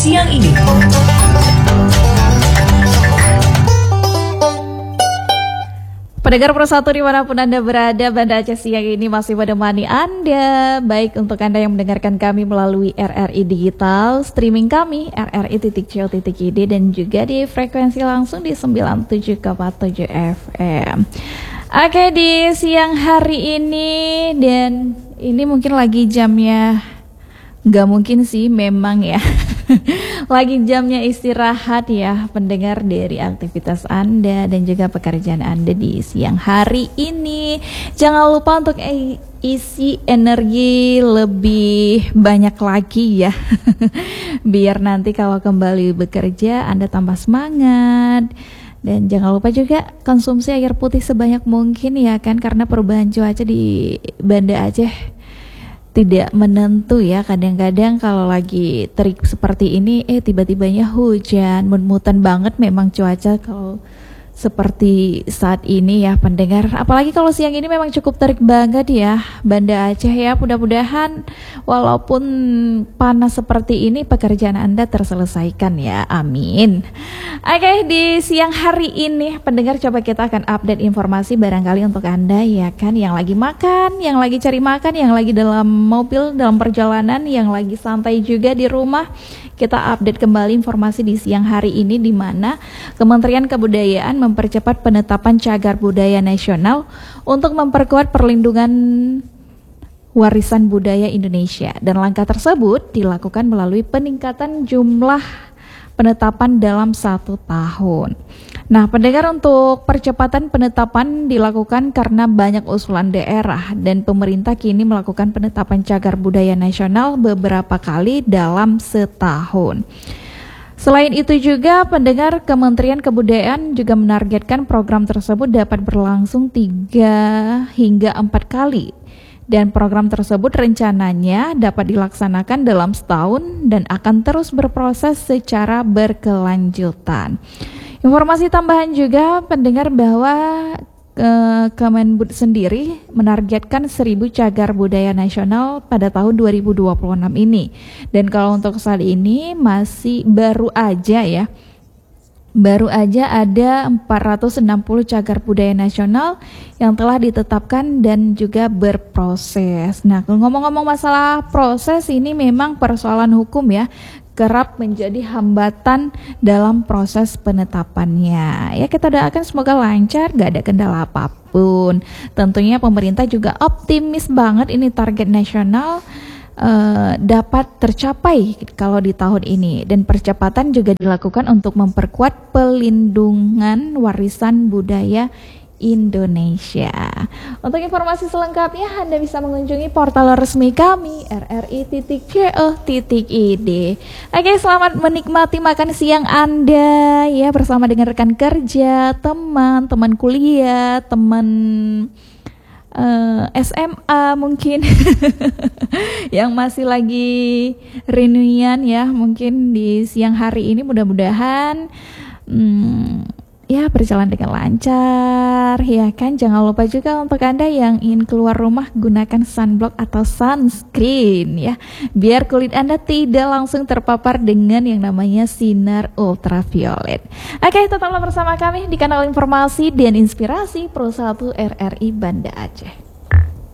siang ini. Pendengar Persatu dimanapun Anda berada, Banda Aceh siang ini masih menemani Anda. Baik untuk Anda yang mendengarkan kami melalui RRI Digital, streaming kami rri.co.id dan juga di frekuensi langsung di 97,7 FM. Oke, di siang hari ini, dan ini mungkin lagi jamnya, nggak mungkin sih, memang ya. Lagi jamnya istirahat ya pendengar dari aktivitas Anda dan juga pekerjaan Anda di siang hari ini. Jangan lupa untuk isi energi lebih banyak lagi ya. Biar nanti kalau kembali bekerja Anda tambah semangat. Dan jangan lupa juga konsumsi air putih sebanyak mungkin ya kan, karena perubahan cuaca di Banda Aceh tidak menentu ya. Kadang-kadang kalau lagi terik seperti ini tiba-tibanya hujan, mut-mutan banget memang cuaca kalau seperti saat ini ya pendengar. Apalagi kalau siang ini memang cukup terik banget ya Banda Aceh ya. Mudah-mudahan walaupun panas seperti ini pekerjaan Anda terselesaikan ya, amin. Oke, di siang hari ini pendengar coba kita akan update informasi barangkali untuk Anda ya kan, yang lagi makan, yang lagi cari makan, yang lagi dalam mobil, dalam perjalanan, yang lagi santai juga di rumah. Kita update kembali informasi di siang hari ini, di mana Kementerian Kebudayaan mempercepat penetapan cagar budaya nasional untuk memperkuat perlindungan warisan budaya Indonesia. Dan langkah tersebut dilakukan melalui peningkatan jumlah penetapan dalam 1 tahun. Nah, pendengar, untuk percepatan penetapan dilakukan karena banyak usulan daerah dan pemerintah kini melakukan penetapan cagar budaya nasional beberapa kali dalam setahun. Selain itu juga pendengar, Kementerian Kebudayaan juga menargetkan program tersebut dapat berlangsung 3 hingga 4 kali. Dan program tersebut rencananya dapat dilaksanakan dalam setahun dan akan terus berproses secara berkelanjutan. Informasi tambahan juga pendengar bahwa Kemenbud sendiri menargetkan 1000 cagar budaya nasional pada tahun 2026 ini. Dan kalau untuk saat ini masih baru aja ada 460 cagar budaya nasional yang telah ditetapkan dan juga berproses. Nah, ngomong-ngomong masalah proses, ini memang persoalan hukum ya, kerap menjadi hambatan dalam proses penetapannya. Ya, kita doakan semoga lancar, gak ada kendala apapun. Tentunya pemerintah juga optimis banget ini target nasional dapat tercapai kalau di tahun ini, dan percepatan juga dilakukan untuk memperkuat pelindungan warisan budaya Indonesia. Untuk informasi selengkapnya Anda bisa mengunjungi portal resmi kami rri.co.id. Oke, selamat menikmati makan siang Anda ya bersama dengan rekan kerja, teman kuliah, teman SMA mungkin yang masih lagi reunian ya mungkin di siang hari ini. Mudah-mudahan ya berjalan dengan lancar ya kan. Jangan lupa juga untuk Anda yang ingin keluar rumah gunakan sunblock atau sunscreen ya, biar kulit Anda tidak langsung terpapar dengan yang namanya sinar ultraviolet. Oke, tetaplah bersama kami di kanal informasi dan inspirasi Pro 1 RRI Banda Aceh.